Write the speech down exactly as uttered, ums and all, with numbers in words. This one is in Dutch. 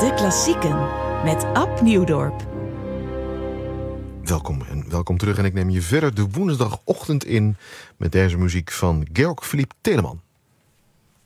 De Klassieken met Ab Nieuwdorp. Welkom en welkom terug en ik neem je verder de woensdagochtend in met deze muziek van Georg Philipp Telemann.